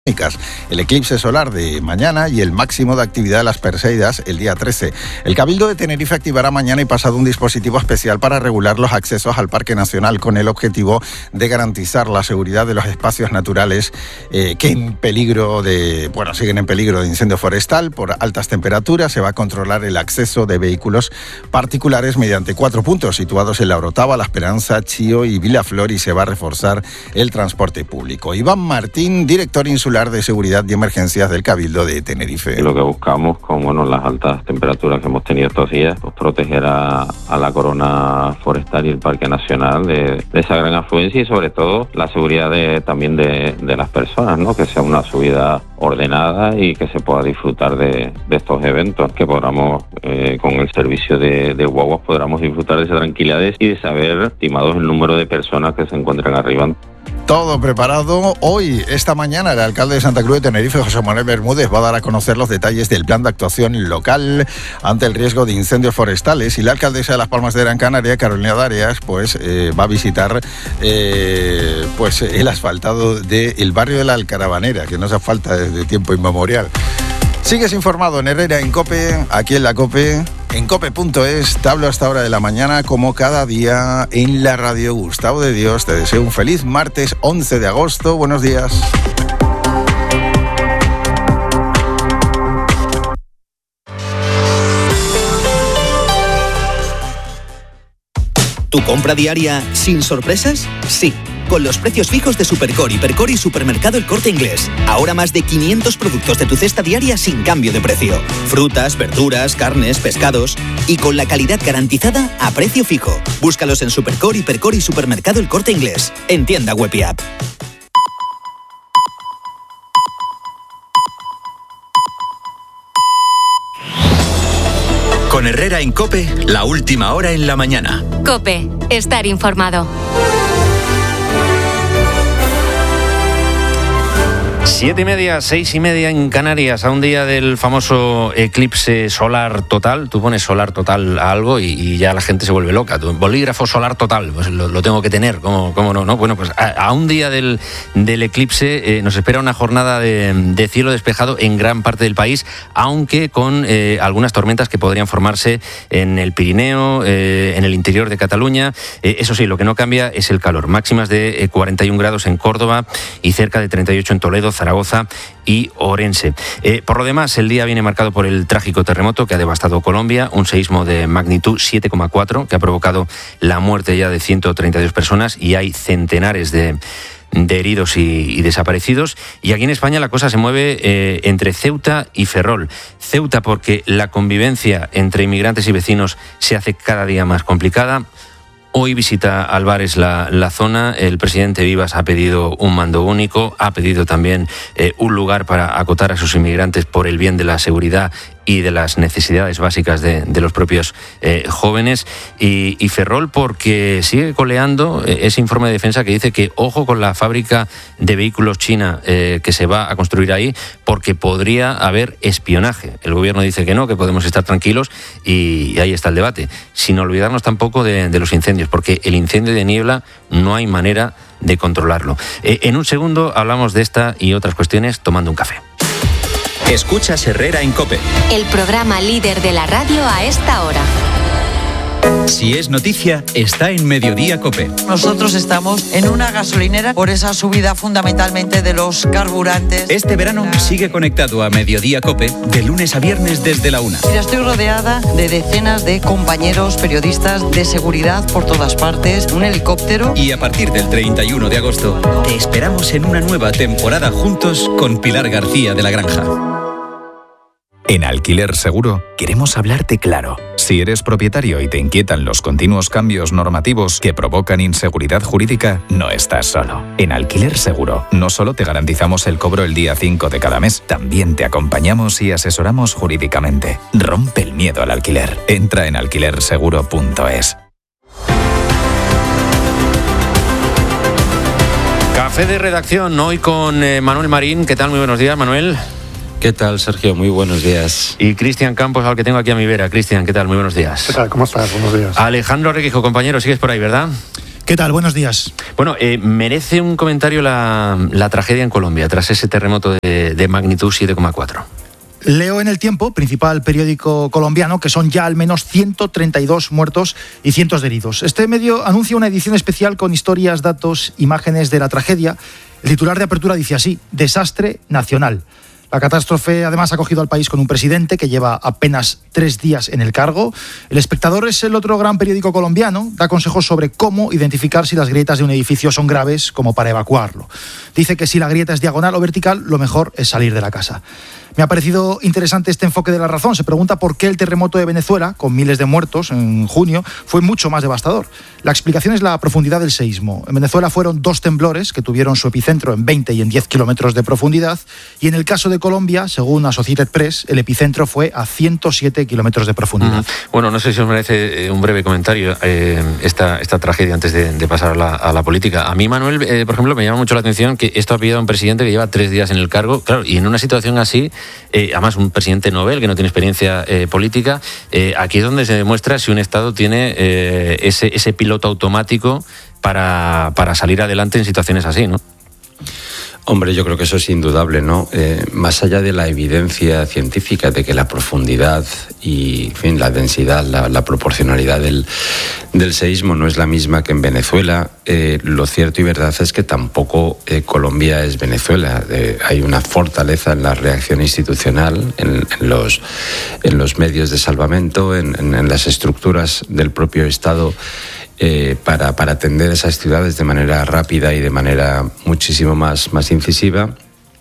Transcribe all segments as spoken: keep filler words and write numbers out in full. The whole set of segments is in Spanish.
el eclipse solar de mañana y el máximo de actividad de las Perseidas el día trece. El Cabildo de Tenerife activará mañana y pasado un dispositivo especial para regular los accesos al Parque Nacional con el objetivo de garantizar la seguridad de los espacios naturales eh, que en peligro de, bueno, siguen en peligro de incendio forestal por altas temperaturas. Se va a controlar el acceso de vehículos particulares mediante cuatro puntos situados en La Orotava, La Esperanza, Chío y Vilaflor, y se va a reforzar el transporte público. Iván Martín, director insular de Seguridad y Emergencias del Cabildo de Tenerife. Y lo que buscamos con bueno, las altas temperaturas que hemos tenido estos días, pues proteger a, a la corona forestal y el Parque Nacional de, de esa gran afluencia y sobre todo la seguridad de, también de, de las personas, ¿no? Que sea una subida ordenada y que se pueda disfrutar de, de estos eventos, que podamos eh, con el servicio de, de guaguas podamos disfrutar de esa tranquilidad y de saber estimados el número de personas que se encuentran arriba. Todo preparado. Hoy, esta mañana, el alcalde de Santa Cruz de Tenerife, José Manuel Bermúdez, va a dar a conocer los detalles del plan de actuación local ante el riesgo de incendios forestales, y la alcaldesa de Las Palmas de Gran Canaria, Carolina Darias, pues eh, va a visitar eh, pues el asfaltado del barrio de la Alcaravanera, que no se asfalta desde tiempo inmemorial. Sigues informado en Herrera en COPE, aquí en la COPE, en cope punto es. Te hablo hasta hora de la mañana, como cada día, en la radio. Gustavo de Dios, te deseo un feliz martes once de agosto. Buenos días. ¿Tu compra diaria sin sorpresas? Sí, con los precios fijos de Supercor, Hipercor y Supermercado El Corte Inglés. Ahora más de quinientos productos de tu cesta diaria sin cambio de precio. Frutas, verduras, carnes, pescados. Y con la calidad garantizada a precio fijo. Búscalos en Supercor, Hipercor y Supermercado El Corte Inglés. En tienda web y app. Con Herrera en COPE, la última hora en la mañana. COPE, estar informado. Siete y media, seis y media en Canarias, a un día del famoso eclipse solar total. Tú pones solar total a algo y, y ya la gente se vuelve loca. Tú, bolígrafo solar total, pues lo, lo tengo que tener, ¿cómo, cómo no? no? Bueno, pues a, a un día del, del eclipse eh, nos espera una jornada de, de cielo despejado en gran parte del país, aunque con eh, algunas tormentas que podrían formarse en el Pirineo, eh, en el interior de Cataluña. Eh, eso sí, lo que no cambia es el calor. Máximas de eh, cuarenta y un grados en Córdoba y cerca de treinta y ocho en Toledo, Zaragoza y Orense. Eh, por lo demás, el día viene marcado por el trágico terremoto que ha devastado Colombia, un seísmo de magnitud siete coma cuatro que ha provocado la muerte ya de ciento treinta y dos personas, y hay centenares de de heridos y, y desaparecidos. Y aquí en España la cosa se mueve eh, entre Ceuta y Ferrol. Ceuta porque la convivencia entre inmigrantes y vecinos se hace cada día más complicada. Hoy visita Álvarez la, la zona. El presidente Vivas ha pedido un mando único, ha pedido también eh, un lugar para acotar a sus inmigrantes por el bien de la seguridad y de las necesidades básicas de, de los propios eh, jóvenes. Y, y Ferrol porque sigue coleando eh, ese informe de defensa que dice que ojo con la fábrica de vehículos china eh, que se va a construir ahí, porque podría haber espionaje. El gobierno dice que no, que podemos estar tranquilos, y, y ahí está el debate. Sin olvidarnos tampoco de, de los incendios, porque el incendio de niebla no hay manera de controlarlo. Eh, en un segundo hablamos de esta y otras cuestiones tomando un café. Escuchas Herrera en COPE. El programa líder de la radio a esta hora. Si es noticia, está en Mediodía COPE. Nosotros estamos en una gasolinera por esa subida fundamentalmente de los carburantes. Este verano sigue conectado a Mediodía COPE de lunes a viernes desde la una. Mira, estoy rodeada de decenas de compañeros periodistas de seguridad por todas partes, un helicóptero. Y a partir del treinta y uno de agosto te esperamos en una nueva temporada juntos con Pilar García de la Granja. En Alquiler Seguro queremos hablarte claro. Si eres propietario y te inquietan los continuos cambios normativos que provocan inseguridad jurídica, no estás solo. En Alquiler Seguro no solo te garantizamos el cobro el día cinco de cada mes, también te acompañamos y asesoramos jurídicamente. Rompe el miedo al alquiler. Entra en alquiler seguro punto es. Café de redacción hoy con eh, Manuel Marín. ¿Qué tal? Muy buenos días, Manuel. ¿Qué tal, Sergio? Muy buenos días. Y Cristian Campos, al que tengo aquí a mi vera. Cristian, ¿qué tal? Muy buenos días. ¿Qué tal? ¿Cómo estás? Buenos días. Alejandro Requijo, compañero, sigues por ahí, ¿verdad? ¿Qué tal? Buenos días. Bueno, eh, merece un comentario la, la tragedia en Colombia tras ese terremoto de, de magnitud siete coma cuatro. Leo en El Tiempo, principal periódico colombiano, que son ya al menos ciento treinta y dos muertos y cientos de heridos. Este medio anuncia una edición especial con historias, datos, imágenes de la tragedia. El titular de apertura dice así: desastre nacional. La catástrofe además ha cogido al país con un presidente que lleva apenas tres días en el cargo. El Espectador es el otro gran periódico colombiano. Da consejos sobre cómo identificar si las grietas de un edificio son graves como para evacuarlo. Dice que si la grieta es diagonal o vertical, lo mejor es salir de la casa. Me ha parecido interesante este enfoque de La Razón. Se pregunta por qué el terremoto de Venezuela, con miles de muertos en junio, fue mucho más devastador. La explicación es la profundidad del seísmo. En Venezuela fueron dos temblores que tuvieron su epicentro en veinte y en diez kilómetros de profundidad. Y en el caso de Colombia, según Associated Press, el epicentro fue a ciento siete kilómetros de profundidad. Mm. Bueno, no sé si os merece un breve comentario eh, esta, esta tragedia antes de, de pasar a la, a la política. A mí, Manuel, eh, por ejemplo, me llama mucho la atención que esto ha pillado a un presidente que lleva tres días en el cargo. Claro, y en una situación así, Eh, además un presidente Nobel que no tiene experiencia eh, política, eh, aquí es donde se demuestra si un Estado tiene eh, ese, ese piloto automático para, para salir adelante en situaciones así, ¿no? Hombre, yo creo que eso es indudable, ¿no? Eh, más allá de la evidencia científica de que la profundidad y, en fin, la densidad, la, la proporcionalidad del, del seísmo no es la misma que en Venezuela, eh, lo cierto y verdad es que tampoco eh, Colombia es Venezuela. Eh, hay una fortaleza en la reacción institucional, en, en, los, en los medios de salvamento, en, en, en las estructuras del propio Estado, Eh, para, para atender esas ciudades de manera rápida y de manera muchísimo más, más incisiva.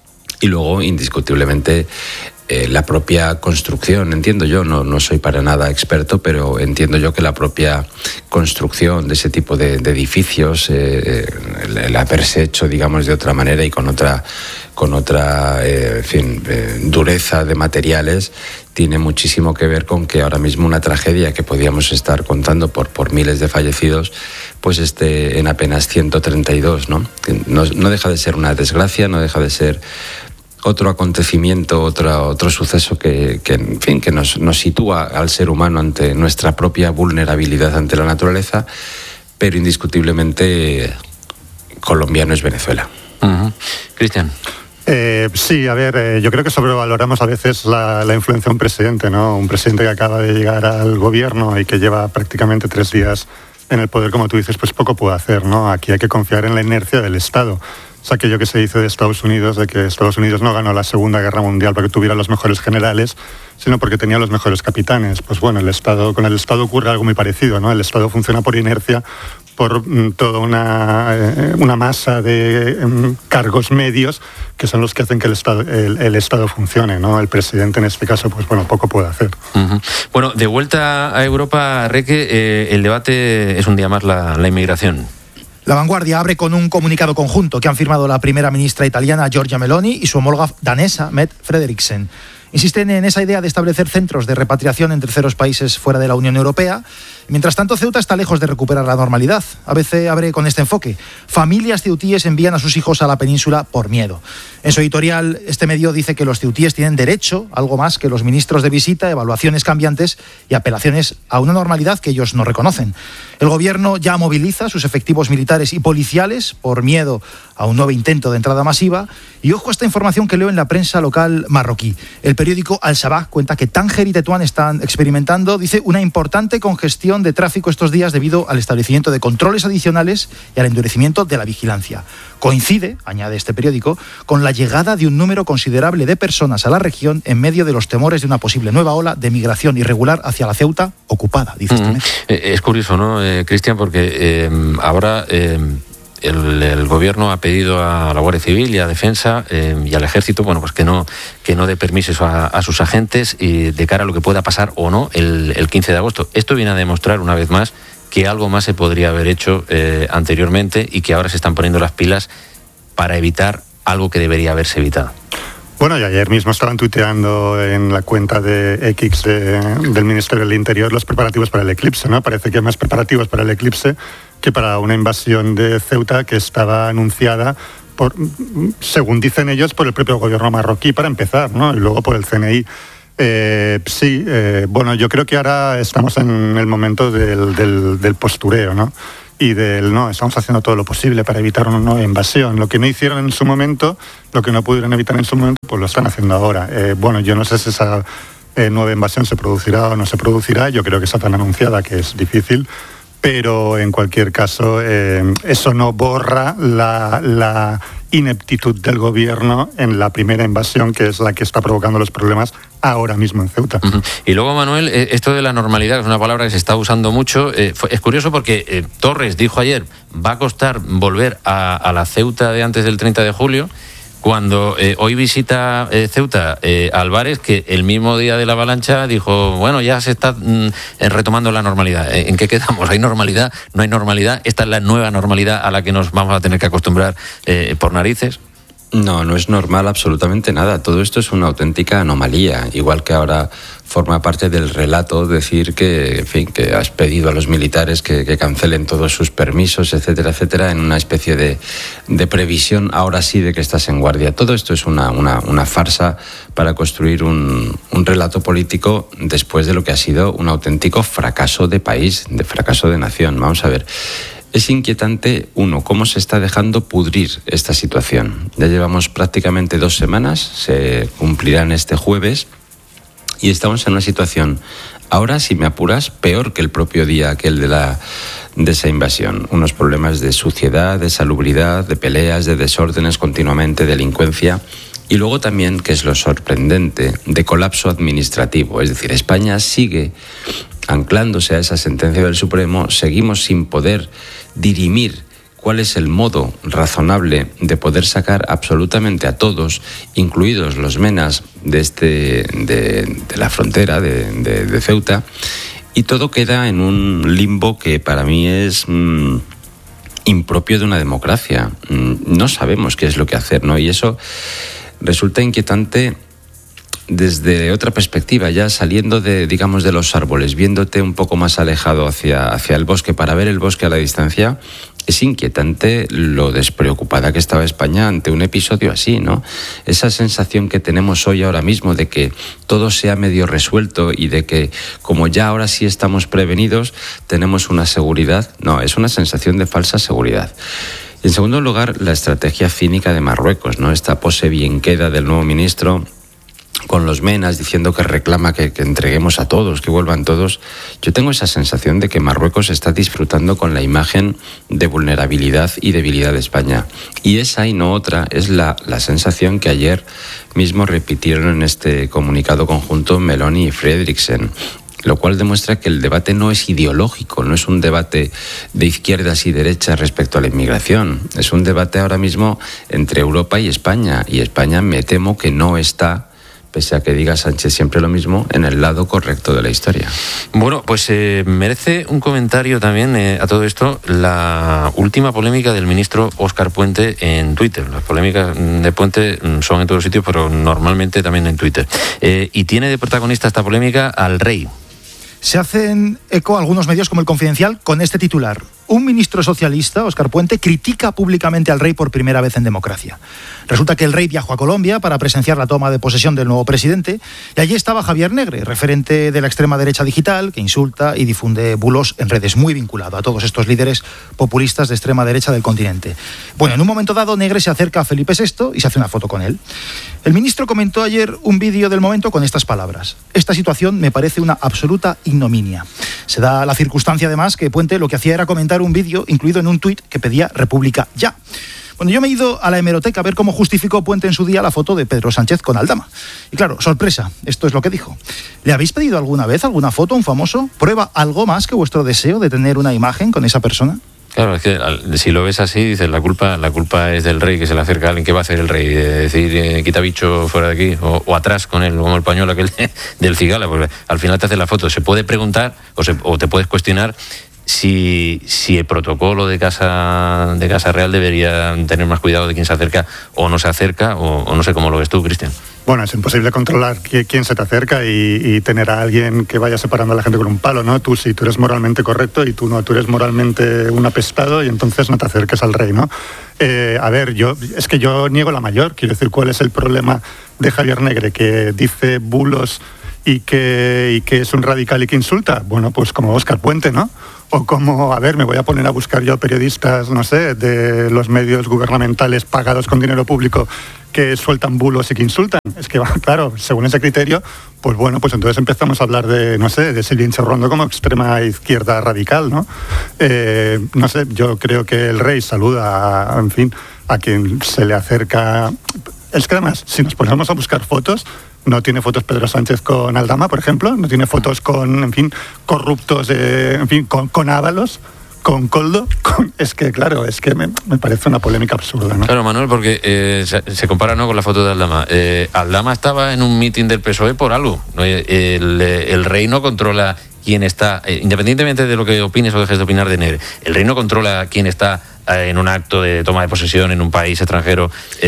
Y luego, indiscutiblemente, eh, la propia construcción, entiendo yo, no, no soy para nada experto, pero entiendo yo que la propia construcción de ese tipo de, de edificios, eh, el, el haberse hecho, digamos, de otra manera y con otra, con otra eh, en fin, eh, dureza de materiales, tiene muchísimo que ver con que ahora mismo una tragedia que podíamos estar contando por, por miles de fallecidos, pues esté en apenas ciento treinta y dos, ¿no? No, no deja de ser una desgracia, no deja de ser otro acontecimiento, otro, otro suceso que, que, en fin, que nos, nos sitúa al ser humano ante nuestra propia vulnerabilidad ante la naturaleza, pero indiscutiblemente Colombia no es Venezuela. Uh-huh. Cristian. Eh, sí, a ver, eh, yo creo que sobrevaloramos a veces la, la influencia de un presidente, ¿no? Un presidente que acaba de llegar al gobierno y que lleva prácticamente tres días en el poder, como tú dices, pues poco puede hacer, ¿no? Aquí hay que confiar en la inercia del Estado. O sea, aquello que se dice de Estados Unidos, de que Estados Unidos no ganó la Segunda Guerra Mundial porque tuviera los mejores generales, sino porque tenía los mejores capitanes. Pues bueno, el Estado, con el Estado ocurre algo muy parecido, ¿no? El Estado funciona por inercia, por mm, toda una, eh, una masa de eh, cargos medios que son los que hacen que el Estado, el, el Estado funcione, ¿no? El presidente en este caso, pues bueno, poco puede hacer. Uh-huh. Bueno, de vuelta a Europa, Reque, eh, el debate es un día más la, la inmigración. La Vanguardia abre con un comunicado conjunto que han firmado la primera ministra italiana Giorgia Meloni y su homóloga danesa Mette Frederiksen. Insisten en esa idea de establecer centros de repatriación en terceros países fuera de la Unión Europea. Mientras tanto, Ceuta está lejos de recuperar la normalidad. A veces abre con este enfoque. Familias ceutíes envían a sus hijos a la península por miedo. En su editorial, este medio dice que los ceutíes tienen derecho a algo más que los ministros de visita, evaluaciones cambiantes y apelaciones a una normalidad que ellos no reconocen. El gobierno ya moviliza sus efectivos militares y policiales por miedo a un nuevo intento de entrada masiva. Y ojo a esta información que leo en la prensa local marroquí. El periódico Al-Sabah cuenta que Tánger y Tetuán están experimentando, dice, una importante congestión de tráfico estos días debido al establecimiento de controles adicionales y al endurecimiento de la vigilancia. Coincide, añade este periódico, con la llegada de un número considerable de personas a la región en medio de los temores de una posible nueva ola de migración irregular hacia la Ceuta ocupada, dice este medio. Eh, es curioso, ¿no, eh, Cristian? Porque eh, ahora... Eh... El, el gobierno ha pedido a la Guardia Civil y a Defensa eh, y al Ejército, bueno, pues que no que no dé permisos a, a sus agentes y de cara a lo que pueda pasar o no el, el quince de agosto. Esto viene a demostrar una vez más que algo más se podría haber hecho eh, anteriormente y que ahora se están poniendo las pilas para evitar algo que debería haberse evitado. Bueno, y ayer mismo estaban tuiteando en la cuenta de X de, del Ministerio del Interior los preparativos para el eclipse, ¿no? Parece que hay más preparativos para el eclipse que para una invasión de Ceuta que estaba anunciada, por, según dicen ellos, por el propio gobierno marroquí para empezar, ¿no? Y luego por el C N I. Eh, sí, eh, bueno, yo creo que ahora estamos en el momento del, del, del postureo, ¿no? y del no, estamos haciendo todo lo posible para evitar una nueva invasión. Lo que no hicieron en su momento, lo que no pudieron evitar en su momento, pues lo están haciendo ahora. Eh, bueno, yo no sé si esa eh, nueva invasión se producirá o no se producirá, yo creo que está tan anunciada que es difícil, pero en cualquier caso eh, eso no borra la, la ineptitud del gobierno en la primera invasión, que es la que está provocando los problemas ahora mismo en Ceuta. Uh-huh. Y luego, Manuel, esto de la normalidad es una palabra que se está usando mucho. Eh, es curioso porque eh, Torres dijo ayer, va a costar volver a, a la Ceuta de antes del treinta de julio, cuando eh, hoy visita eh, Ceuta eh, Álvarez, que el mismo día de la avalancha dijo, bueno, ya se está mm, retomando la normalidad. ¿En qué quedamos? ¿Hay normalidad? ¿No hay normalidad? ¿Esta es la nueva normalidad a la que nos vamos a tener que acostumbrar eh, por narices? No, no es normal absolutamente nada. Todo esto es una auténtica anomalía. Igual que ahora forma parte del relato decir que, en fin, que has pedido a los militares que, que cancelen todos sus permisos, etcétera, etcétera, en una especie de, de previsión, ahora sí, de que estás en guardia. Todo esto es una, una, una farsa para construir un, un relato político después de lo que ha sido un auténtico fracaso de país, de fracaso de nación. Vamos a ver. Es inquietante, uno, cómo se está dejando pudrir esta situación. Ya llevamos prácticamente dos semanas, se cumplirán este jueves, y estamos en una situación, ahora, si me apuras, peor que el propio día aquel de, la, de esa invasión. Unos problemas de suciedad, de salubridad, de peleas, de desórdenes continuamente, delincuencia. Y luego también, que es lo sorprendente, de colapso administrativo. Es decir, España sigue anclándose a esa sentencia del Supremo, seguimos sin poder dirimir cuál es el modo razonable de poder sacar absolutamente a todos, incluidos los menas de, este, de, de la frontera de, de, de Ceuta, y todo queda en un limbo que para mí es mmm, impropio de una democracia. No sabemos qué es lo que hacer, ¿no? Y eso resulta inquietante desde otra perspectiva, ya saliendo de, digamos, de los árboles, viéndote un poco más alejado hacia, hacia el bosque, para ver el bosque a la distancia. Es inquietante lo despreocupada que estaba España ante un episodio así, ¿no? Esa sensación que tenemos hoy ahora mismo de que todo se ha medio resuelto y de que, como ya ahora sí estamos prevenidos, tenemos una seguridad. No, es una sensación de falsa seguridad. Y en segundo lugar, la estrategia cínica de Marruecos, ¿no? Esta pose bien queda del nuevo ministro con los menas diciendo que reclama que, que entreguemos a todos, que vuelvan todos. Yo tengo esa sensación de que Marruecos está disfrutando con la imagen de vulnerabilidad y debilidad de España. Y esa y no otra es la, la sensación que ayer mismo repitieron en este comunicado conjunto Meloni y Frederiksen, lo cual demuestra que el debate no es ideológico, no es un debate de izquierdas y derechas respecto a la inmigración. Es un debate ahora mismo entre Europa y España, y España me temo que no está, pese a que diga Sánchez siempre lo mismo, en el lado correcto de la historia. Bueno, pues eh, merece un comentario también eh, a todo esto la última polémica del ministro Óscar Puente en Twitter. Las polémicas de Puente son en todos sitios, pero normalmente también en Twitter. Eh, y tiene de protagonista esta polémica al rey. Se hacen eco algunos medios como El Confidencial con este titular. Un ministro socialista, Óscar Puente, critica públicamente al rey por primera vez en democracia. Resulta que el rey viajó a Colombia para presenciar la toma de posesión del nuevo presidente, y allí estaba Javier Negre, referente de la extrema derecha digital, que insulta y difunde bulos en redes, muy vinculado a todos estos líderes populistas de extrema derecha del continente. Bueno, en un momento dado, Negre se acerca a Felipe sexto y se hace una foto con él. El ministro comentó ayer un vídeo del momento con estas palabras: esta situación me parece una absoluta ignominia. Se da la circunstancia, además, que Puente lo que hacía era comentar un vídeo incluido en un tuit que pedía República ya. Bueno, yo me he ido a la hemeroteca a ver cómo justificó Puente en su día la foto de Pedro Sánchez con Aldama. Y claro, sorpresa, esto es lo que dijo. ¿Le habéis pedido alguna vez alguna foto a un famoso? ¿Prueba algo más que vuestro deseo de tener una imagen con esa persona? Claro, es que si lo ves así, dices, la culpa la culpa es del rey, que se le acerca a alguien. ¿Qué va a hacer el rey? De decir, eh, quita bicho fuera de aquí, o, o atrás con él, como el pañuelo aquel del cigala, porque al final te hace la foto. Se puede preguntar, o, se, o te puedes cuestionar si, si el protocolo de Casa de Casa Real debería tener más cuidado de quién se acerca o no se acerca, o, o no sé cómo lo ves tú, Cristian. Bueno, es imposible controlar quién se te acerca y, y tener a alguien que vaya separando a la gente con un palo, ¿no? Tú sí, tú eres moralmente correcto y tú no, tú eres moralmente un apestado y entonces no te acerques al rey, ¿no? Eh, a ver, yo es que yo niego la mayor. Quiero decir, ¿cuál es el problema de Javier Negre? Que dice bulos y que, y que es un radical y que insulta. Bueno, pues como Óscar Puente, ¿no? o como, a ver, me voy a poner a buscar yo periodistas, no sé, de los medios gubernamentales pagados con dinero público que sueltan bulos y que insultan. Es que, claro, según ese criterio, pues bueno, pues entonces empezamos a hablar de, no sé, de Silvia Inchorrondo como extrema izquierda radical, ¿no? Eh, no sé, yo creo que el rey saluda, a, en fin, a quien se le acerca. Es que además, si nos ponemos a buscar fotos, no tiene fotos Pedro Sánchez con Aldama, por ejemplo, no tiene fotos con, en fin, corruptos, de, en fin, con, con Ábalos, con Coldo, con, es que claro, es que me, me parece una polémica absurda, ¿no? Claro, Manuel, porque eh, se, se compara, ¿no?, con la foto de Aldama. Eh, Aldama estaba en un mitin del P S O E por algo. El, el rey no controla quién está, eh, independientemente de lo que opines o dejes de opinar de N E R, el rey no controla quién está en un acto de toma de posesión en un país extranjero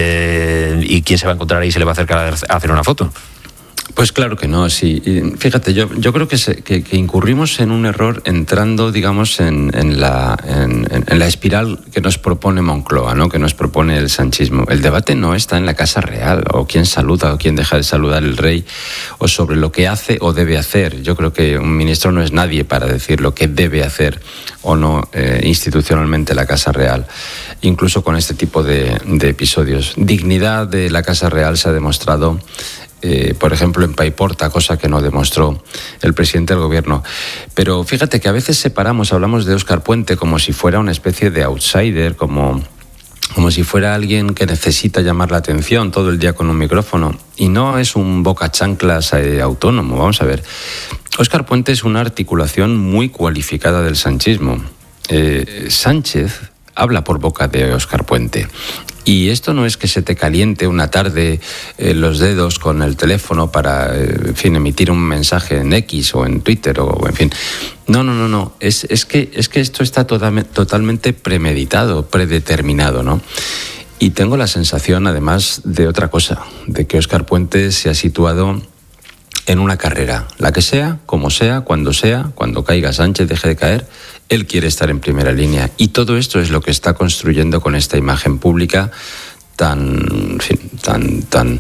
eh, y quién se va a encontrar ahí y se le va a acercar a hacer una foto. Pues claro que no, sí. Fíjate, yo, yo creo que, se, que, que incurrimos en un error entrando, digamos, en, en, la, en, en la espiral que nos propone Moncloa, ¿no?, que nos propone el sanchismo. El debate no está en la Casa Real, o quién saluda o quién deja de saludar el rey, o sobre lo que hace o debe hacer. Yo creo que un ministro no es nadie para decir lo que debe hacer o no eh, institucionalmente la Casa Real, incluso con este tipo de, de episodios. Dignidad de la Casa Real se ha demostrado Eh, por ejemplo, en Paiporta, cosa que no demostró el presidente del gobierno. Pero fíjate que a veces separamos, hablamos de Óscar Puente como si fuera una especie de outsider, como, como si fuera alguien que necesita llamar la atención todo el día con un micrófono. Y no es un bocachanclas eh, autónomo, vamos a ver. Óscar Puente es una articulación muy cualificada del sanchismo. Eh, Sánchez habla por boca de Óscar Puente. Y esto no es que se te caliente una tarde eh, los dedos con el teléfono para, eh, en fin, emitir un mensaje en X o en Twitter o, o en fin. No, no, no, no. Es, es, que, es que esto está totalmente, totalmente premeditado, predeterminado, ¿no? Y tengo la sensación, además, de otra cosa, de que Óscar Puente se ha situado en una carrera, la que sea, como sea, cuando sea, cuando caiga Sánchez, deje de caer, él quiere estar en primera línea. Y todo esto es lo que está construyendo con esta imagen pública tan, en fin, tan, tan,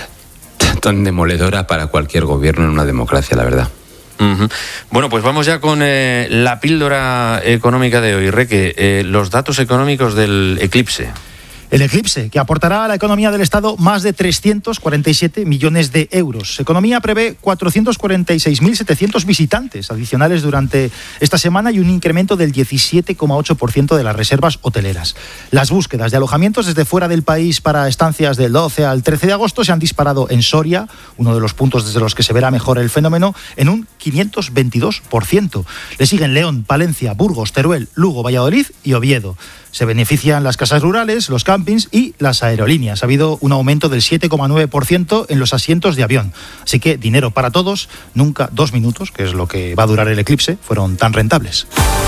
tan demoledora para cualquier gobierno en una democracia, la verdad. Uh-huh. Bueno, pues vamos ya con eh, la píldora económica de hoy, Reque. Eh, los datos económicos del eclipse. El eclipse, que aportará a la economía del Estado más de trescientos cuarenta y siete millones de euros. Economía prevé cuatrocientos cuarenta y seis mil setecientos visitantes adicionales durante esta semana y un incremento del diecisiete coma ocho por ciento de las reservas hoteleras. Las búsquedas de alojamientos desde fuera del país para estancias del doce al trece de agosto se han disparado en Soria, uno de los puntos desde los que se verá mejor el fenómeno, en un quinientos veintidós por ciento. Le siguen León, Palencia, Burgos, Teruel, Lugo, Valladolid y Oviedo. Se benefician las casas rurales, los campings y las aerolíneas. Ha habido un aumento del siete coma nueve por ciento en los asientos de avión. Así que dinero para todos, nunca dos minutos, que es lo que va a durar el eclipse, fueron tan rentables.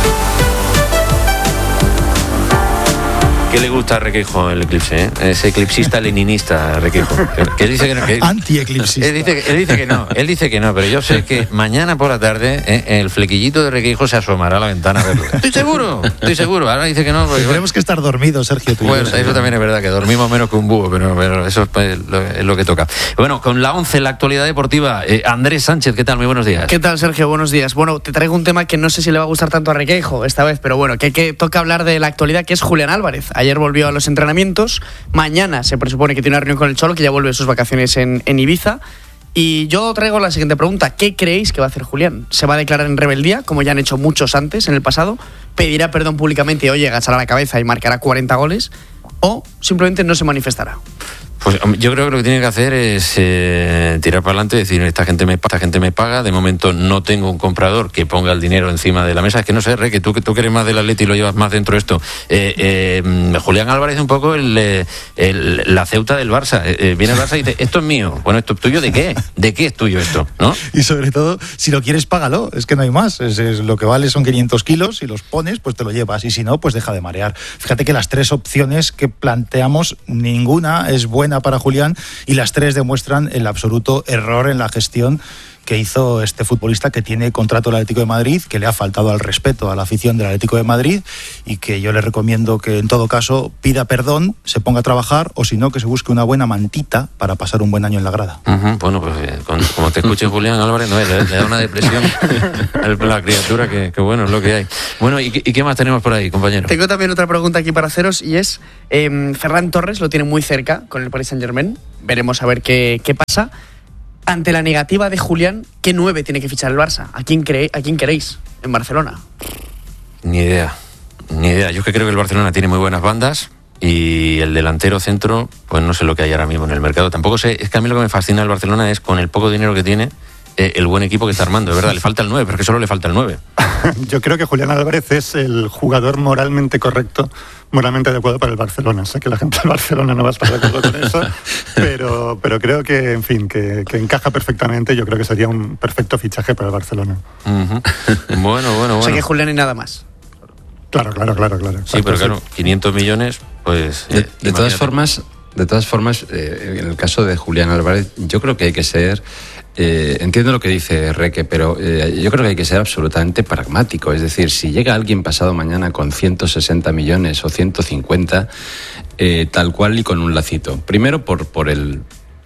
¿Qué le gusta a Requeijo el eclipse? ¿eh? Ese eclipsista leninista, Requeijo. Que él dice que no. Que, Anti-eclipsista. Él dice, él dice que no, él dice que no, pero yo sé que mañana por la tarde ¿eh? el flequillito de Requeijo se asomará a la ventana a verlo. Estoy seguro, estoy seguro. Ahora dice que no. Porque, tenemos que estar dormidos, Sergio. Tú bueno, eso también es verdad, que dormimos menos que un búho, pero, pero eso es lo, es lo que toca. Bueno, con la once, la actualidad deportiva. Eh, Andrés Sánchez, ¿qué tal? Muy buenos días. ¿Qué tal, Sergio? Buenos días. Bueno, te traigo un tema que no sé si le va a gustar tanto a Requeijo esta vez, pero bueno, que, que toca hablar de la actualidad, que es Julián Álvarez. Ayer volvió a los entrenamientos, mañana se presupone que tiene una reunión con el Cholo, que ya vuelve de sus vacaciones en, en Ibiza. Y yo traigo la siguiente pregunta: ¿qué creéis que va a hacer Julián? ¿Se va a declarar en rebeldía, como ya han hecho muchos antes en el pasado? ¿Pedirá perdón públicamente y oye, agachará la cabeza y marcará cuarenta goles? ¿O simplemente no se manifestará? Pues yo creo que lo que tiene que hacer es eh, tirar para adelante y decir, esta gente me esta gente me paga, de momento no tengo un comprador que ponga el dinero encima de la mesa. Es que no sé, Re, que tú, que tú que eres más del Atleti y lo llevas más dentro de esto. Eh, eh, Julián Álvarez es un poco el, el, la Ceuta del Barça. Eh, viene el Barça y dice, esto es mío. Bueno, ¿esto es tuyo de qué? ¿De qué es tuyo esto? ¿No? Y sobre todo, si lo quieres, págalo. Es que no hay más. Es, es, lo que vale son quinientos kilos. Si los pones, pues te lo llevas. Y si no, pues deja de marear. Fíjate que las tres opciones que planteamos, ninguna es buena para Julián. Y las tres demuestran el absoluto error en la gestión que hizo este futbolista que tiene contrato del Atlético de Madrid, que le ha faltado al respeto a la afición del Atlético de Madrid y que yo le recomiendo que en todo caso pida perdón, se ponga a trabajar o si no que se busque una buena mantita para pasar un buen año en la grada. Uh-huh. Bueno, pues eh, con, como te escuche Julián Álvarez, no, le, le da una depresión a la criatura que, que bueno, es lo que hay. Bueno, ¿y, ¿y qué más tenemos por ahí, compañero? Tengo también otra pregunta aquí para haceros y es, eh, Ferran Torres lo tiene muy cerca con el Paris Saint-Germain, veremos a ver qué, qué pasa. Ante la negativa de Julián, ¿qué nueve tiene que fichar el Barça? ¿A quién, cree, ¿A quién queréis en Barcelona? Ni idea, ni idea. Yo es que creo que el Barcelona tiene muy buenas bandas y el delantero centro, pues no sé lo que hay ahora mismo en el mercado. Tampoco sé, es que a mí lo que me fascina del Barcelona es con el poco dinero que tiene, eh, el buen equipo que está armando, de verdad. Le falta el nueve, pero es que solo le falta el nueve. Yo creo que Julián Álvarez es el jugador moralmente correcto, moralmente adecuado para el Barcelona. Sé que la gente del Barcelona no va a estar de acuerdo con eso, pero, pero creo que, en fin, que, que encaja perfectamente. Yo creo que sería un perfecto fichaje para el Barcelona. Uh-huh. Bueno, bueno, bueno. O sea que Julián y nada más. Claro, claro, claro, claro. Sí, pero claro, quinientos millones, pues... De, eh, de todas formas, de todas formas eh, en el caso de Julián Álvarez, yo creo que hay que ser... Eh, entiendo lo que dice Reque, pero eh, yo creo que hay que ser absolutamente pragmático. Es decir, si llega alguien pasado mañana con ciento sesenta millones o ciento cincuenta, eh, tal cual y con un lacito. Primero por, por el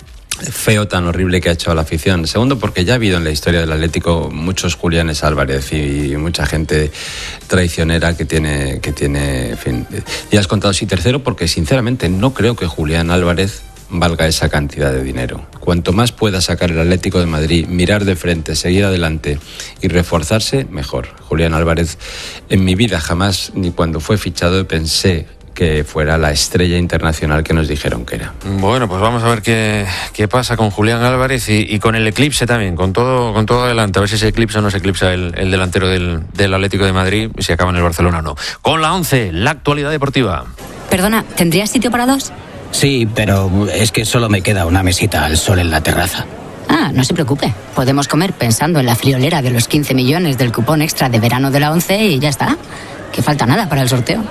feo tan horrible que ha hecho a la afición. Segundo, porque ya ha habido en la historia del Atlético muchos Juliánes Álvarez y mucha gente traicionera que tiene, que tiene, en fin, días contados. Y tercero, porque sinceramente no creo que Julián Álvarez valga esa cantidad de dinero. Cuanto más pueda sacar el Atlético de Madrid, mirar de frente, seguir adelante y reforzarse, mejor. Julián Álvarez, en mi vida jamás, ni cuando fue fichado, pensé que fuera la estrella internacional que nos dijeron que era. Bueno, pues vamos a ver qué, qué pasa con Julián Álvarez y, y con el eclipse también, con todo, con todo adelante, a ver si se eclipsa o no se eclipsa el, el delantero del, del Atlético de Madrid y si acaba en el Barcelona o no. Con la once, la actualidad deportiva. Perdona, ¿tendrías sitio para dos? Sí, pero es que solo me queda una mesita al sol en la terraza. Ah, no se preocupe. Podemos comer pensando en la friolera de los quince millones del cupón extra de verano de la once y ya está. Que falta nada para el sorteo.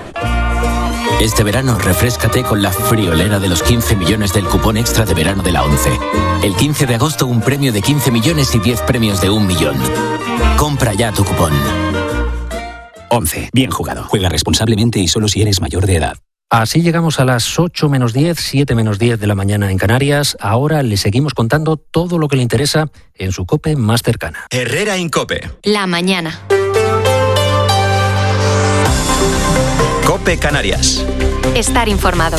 Este verano refréscate con la friolera de los quince millones del cupón extra de verano de la once. El quince de agosto un premio de quince millones y diez premios de un millón. Compra ya tu cupón. once. Bien jugado. Juega responsablemente y solo si eres mayor de edad. Así llegamos a las ocho menos diez, siete menos diez de la mañana en Canarias. Ahora le seguimos contando todo lo que le interesa en su COPE más cercana. Herrera Incope. La mañana. COPE Canarias. Estar informado.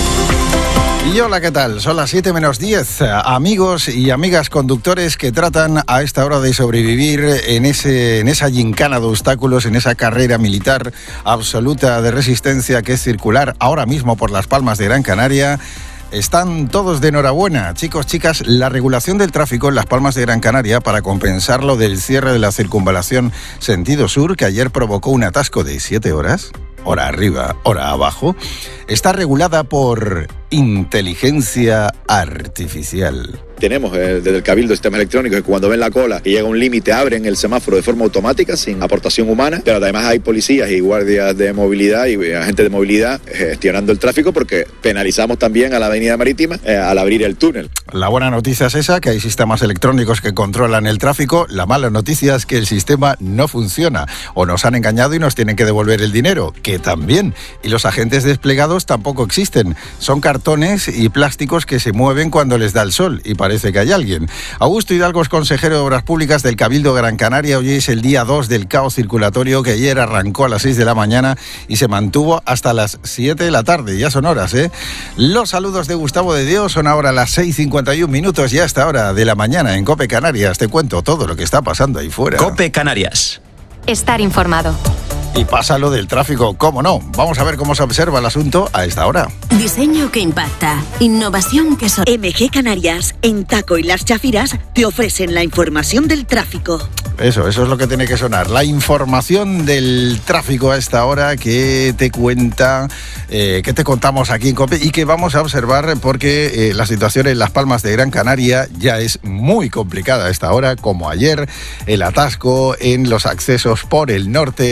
Y hola, ¿qué tal? Son las siete menos diez. Amigos y amigas conductores que tratan a esta hora de sobrevivir en, ese, en esa gincana de obstáculos, en esa carrera militar absoluta de resistencia que es circular ahora mismo por las Palmas de Gran Canaria. Están todos de enhorabuena. Chicos, chicas, la regulación del tráfico en las Palmas de Gran Canaria para compensar lo del cierre de la circunvalación sentido sur, que ayer provocó un atasco de siete horas, hora arriba, hora abajo, está regulada por inteligencia artificial. Tenemos eh, desde el Cabildo de Sistemas Electrónicos que cuando ven la cola y llega un límite abren el semáforo de forma automática sin aportación humana, pero además hay policías y guardias de movilidad y eh, agentes de movilidad gestionando el tráfico porque penalizamos también a la avenida marítima eh, al abrir el túnel. La buena noticia es esa, que hay sistemas electrónicos que controlan el tráfico. La mala noticia es que el sistema no funciona o nos han engañado y nos tienen que devolver el dinero, que también. Y los agentes desplegados tampoco existen. Son cartones y plásticos que se mueven cuando les da el sol y para Parece que hay alguien. Augusto Hidalgo es consejero de Obras Públicas del Cabildo Gran Canaria. Hoy es el día dos del caos circulatorio que ayer arrancó a las seis de la mañana y se mantuvo hasta las siete de la tarde. Ya son horas, ¿eh? Los saludos de Gustavo de Dios son ahora las seis cincuenta y un minutos y a esta hora de la mañana en COPE Canarias te cuento todo lo que está pasando ahí fuera. COPE Canarias. Estar informado. Y pasa lo del tráfico, ¿cómo no? Vamos a ver cómo se observa el asunto a esta hora. Diseño que impacta, innovación que son. M G Canarias, en Taco y Las Chafiras, te ofrecen la información del tráfico. Eso, eso es lo que tiene que sonar. La información del tráfico a esta hora que te cuenta, eh, que te contamos aquí en COPE y que vamos a observar porque eh, la situación en Las Palmas de Gran Canaria ya es muy complicada a esta hora, como ayer, el atasco en los accesos por el norte,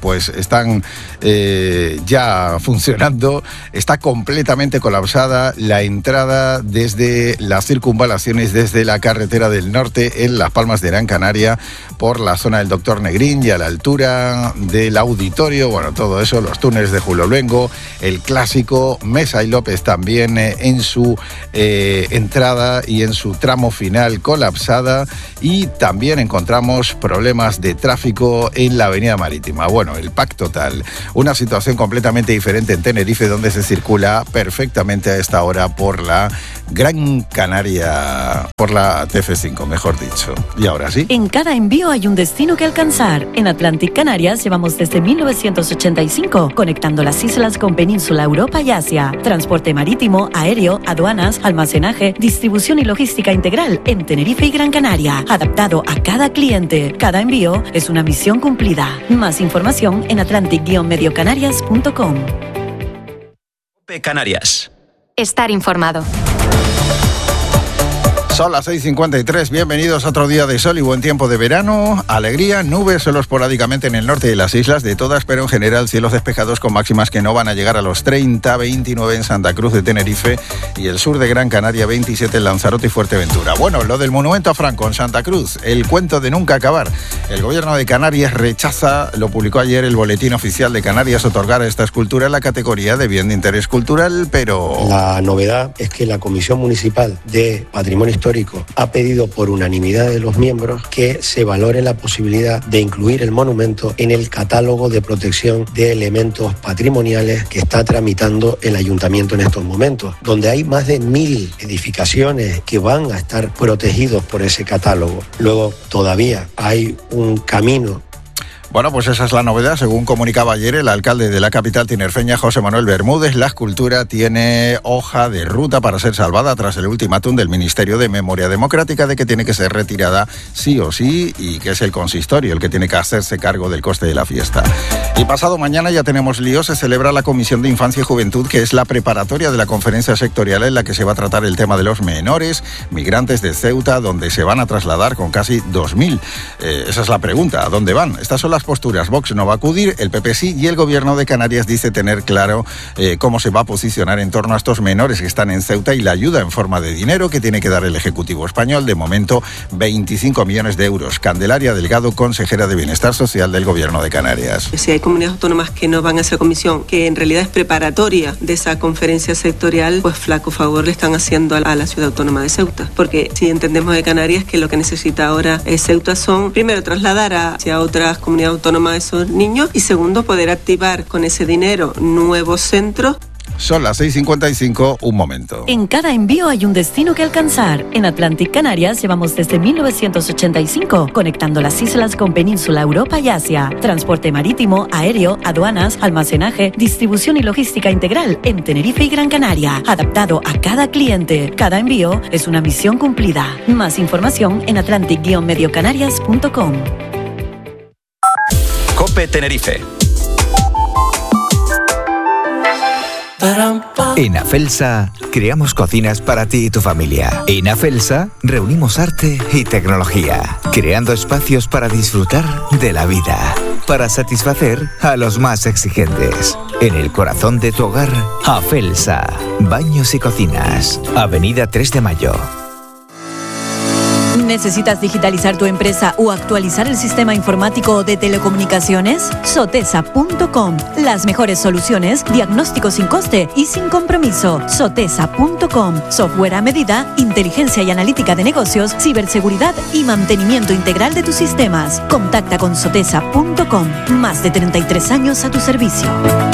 pues están eh, ya funcionando. Está completamente colapsada la entrada desde las circunvalaciones, desde la carretera del norte en Las Palmas de Gran Canaria, por la zona del Doctor Negrín y a la altura del auditorio. Bueno, todo eso, los túneles de Julio Luengo, el clásico, Mesa y López también eh, en su eh, entrada y en su tramo final colapsada, y también encontramos problemas de tráfico en la avenida Marítima. Bueno, el pack total, una situación completamente diferente en Tenerife, donde se circula perfectamente a esta hora por la Gran Canaria, por la T F cinco, mejor dicho. Y ahora sí. En cada envío hay un destino que alcanzar. En Atlantic Canarias llevamos desde mil novecientos ochenta y cinco conectando las islas con Península, Europa y Asia. Transporte marítimo, aéreo, aduanas, almacenaje, distribución y logística integral en Tenerife y Gran Canaria, adaptado a cada cliente. Cada envío es una misión cumplida. Más información en atlantic guion medio canarias punto com. Canarias. Estar informado. Son las seis cincuenta y tres, bienvenidos a otro día de sol y buen tiempo de verano. Alegría, nubes solo esporádicamente en el norte de las islas, de todas, pero en general cielos despejados con máximas que no van a llegar a los treinta, veintinueve en Santa Cruz de Tenerife y el sur de Gran Canaria, veintisiete en Lanzarote y Fuerteventura. Bueno, lo del monumento a Franco en Santa Cruz, el cuento de nunca acabar. El gobierno de Canarias rechaza, lo publicó ayer el Boletín Oficial de Canarias, otorgar a esta escultura la categoría de bien de interés cultural, pero... La novedad es que la Comisión Municipal de Patrimonio Histórico ha pedido por unanimidad de los miembros que se valore la posibilidad de incluir el monumento en el catálogo de protección de elementos patrimoniales que está tramitando el ayuntamiento en estos momentos, donde hay más de mil edificaciones que van a estar protegidos por ese catálogo. Luego todavía hay un camino. Bueno, pues esa es la novedad. Según comunicaba ayer el alcalde de la capital tinerfeña, José Manuel Bermúdez, la escultura tiene hoja de ruta para ser salvada tras el ultimátum del Ministerio de Memoria Democrática de que tiene que ser retirada sí o sí, y que es el consistorio el que tiene que hacerse cargo del coste de la fiesta. Y pasado mañana ya tenemos lío, se celebra la Comisión de Infancia y Juventud, que es la preparatoria de la conferencia sectorial en la que se va a tratar el tema de los menores migrantes de Ceuta, donde se van a trasladar con casi dos mil. Eh, esa es la pregunta, ¿a dónde van? Estas son las posturas. Vox no va a acudir, el P P sí, y el gobierno de Canarias dice tener claro eh, cómo se va a posicionar en torno a estos menores que están en Ceuta y la ayuda en forma de dinero que tiene que dar el Ejecutivo español, de momento veinticinco millones de euros. Candelaria Delgado, consejera de Bienestar Social del gobierno de Canarias. Si hay comunidades autónomas que no van a esa comisión, que en realidad es preparatoria de esa conferencia sectorial, pues flaco favor le están haciendo a la ciudad autónoma de Ceuta, porque si entendemos de Canarias que lo que necesita ahora es Ceuta son, primero, trasladar hacia otras comunidades autónomas a esos niños, y segundo, poder activar con ese dinero nuevos centros. Son las seis cincuenta y cinco, un momento. En cada envío hay un destino que alcanzar. En Atlantic Canarias llevamos desde mil novecientos ochenta y cinco conectando las islas con Península, Europa y Asia. Transporte marítimo, aéreo, aduanas, almacenaje, distribución y logística integral en Tenerife y Gran Canaria, adaptado a cada cliente. Cada envío es una misión cumplida. Más información en atlantic guion medio canarias punto com. COPE Tenerife. En Afelsa creamos cocinas para ti y tu familia. En Afelsa reunimos arte y tecnología, creando espacios para disfrutar de la vida, para satisfacer a los más exigentes. En el corazón de tu hogar, Afelsa, baños y cocinas, Avenida tres de Mayo. ¿Necesitas digitalizar tu empresa o actualizar el sistema informático de telecomunicaciones? Sotesa punto com. Las mejores soluciones, diagnóstico sin coste y sin compromiso. Sotesa punto com. Software a medida, inteligencia y analítica de negocios, ciberseguridad y mantenimiento integral de tus sistemas. Contacta con Sotesa punto com. Más de treinta y tres años a tu servicio.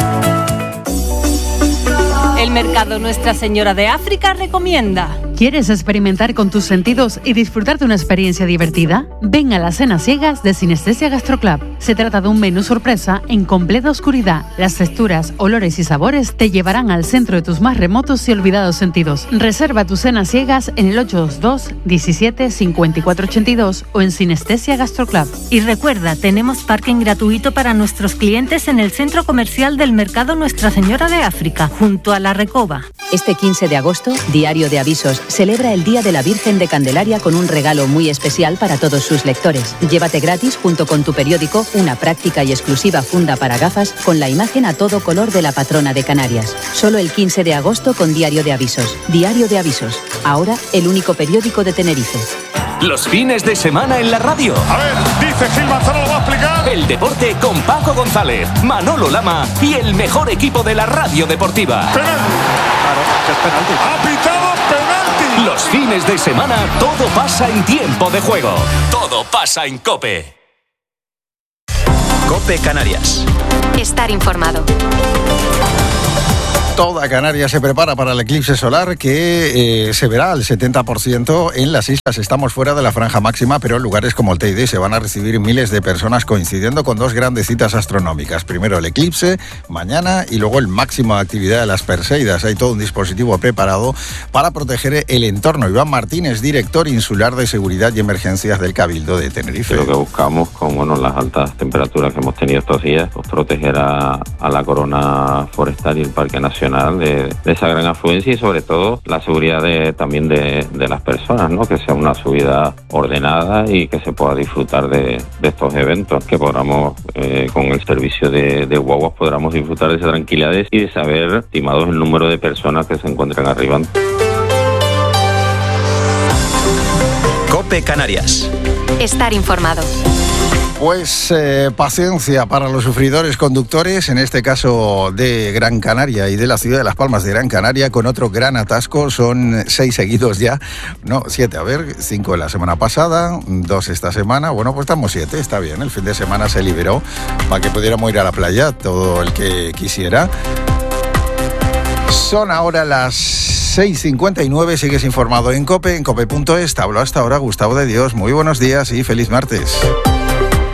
El Mercado Nuestra Señora de África recomienda. ¿Quieres experimentar con tus sentidos y disfrutar de una experiencia divertida? Ven a las cenas ciegas de Sinestesia Gastroclub. Se trata de un menú sorpresa en completa oscuridad. Las texturas, olores y sabores te llevarán al centro de tus más remotos y olvidados sentidos. Reserva tus cenas ciegas en el ocho dos dos, diecisiete, cincuenta y cuatro ochenta y dos o en Sinestesia Gastroclub. Y recuerda, tenemos parking gratuito para nuestros clientes en el centro comercial del Mercado Nuestra Señora de África, junto a la Recoba. Este quince de agosto, Diario de Avisos celebra el Día de la Virgen de Candelaria con un regalo muy especial para todos sus lectores. Llévate gratis, junto con tu periódico, una práctica y exclusiva funda para gafas con la imagen a todo color de la patrona de Canarias. Solo el quince de agosto con Diario de Avisos. Diario de Avisos. Ahora, el único periódico de Tenerife. Los fines de semana en la radio. A ver, dice Gil Manzano, lo va a explicar. El deporte con Paco González, Manolo Lama y el mejor equipo de la radio deportiva. Penalti. Claro, es penalti. Ha pitado penalti. Los fines de semana todo pasa en tiempo de juego. Todo pasa en COPE. COPE Canarias. Estar informado. Toda Canarias se prepara para el eclipse solar que eh, se verá al setenta por ciento en las islas. Estamos fuera de la franja máxima, pero en lugares como el Teide se van a recibir miles de personas coincidiendo con dos grandes citas astronómicas. Primero el eclipse, mañana, y luego el máximo de actividad de las Perseidas. Hay todo un dispositivo preparado para proteger el entorno. Iván Martínez, director insular de Seguridad y Emergencias del Cabildo de Tenerife. Lo que buscamos, con bueno, las altas temperaturas que hemos tenido estos días, pues proteger a, a la corona forestal y el Parque Nacional De, de esa gran afluencia y sobre todo la seguridad de, también de, de las personas, ¿no? Que sea una subida ordenada y que se pueda disfrutar de, de estos eventos, que podamos eh, con el servicio de, de guaguas podamos disfrutar de esa tranquilidad y de saber estimados el número de personas que se encuentran arriba. COPE Canarias. Estar informado. Pues eh, paciencia para los sufridores conductores, en este caso de Gran Canaria y de la ciudad de Las Palmas de Gran Canaria, con otro gran atasco. Son seis seguidos ya, no, siete, a ver, cinco la semana pasada, dos esta semana. Bueno, pues estamos siete, está bien. El fin de semana se liberó para que pudiéramos ir a la playa, todo el que quisiera. Son ahora las seis cincuenta y nueve, sigues informado en COPE, en cope punto es. Te hablo hasta ahora Gustavo de Dios. Muy buenos días y feliz martes.